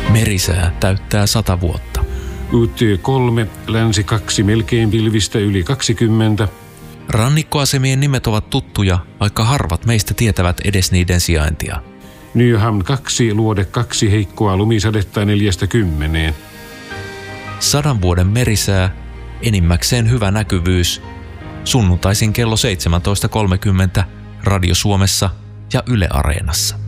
Merisää täyttää 100 vuotta. UT3, länsi 2, melkein pilvistä yli 20. Rannikkoasemien nimet ovat tuttuja, vaikka harvat meistä tietävät edes niiden sijaintia. Nyham 2, luode 2, heikkoa lumisadetta 40. 100 vuoden merisää, enimmäkseen hyvä näkyvyys. Sunnuntaisin kello 17.30 Radio Suomessa ja Yle Areenassa.